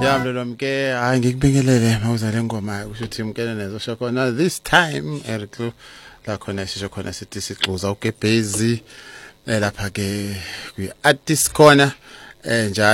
Yamlo mke hayi ngikubingelele mawuzale ngoma usho uthi mkele nezo shokona this time Eric la khona sisho khona sithi sixuza ugebhezi lapha ke kwi artist corner njalo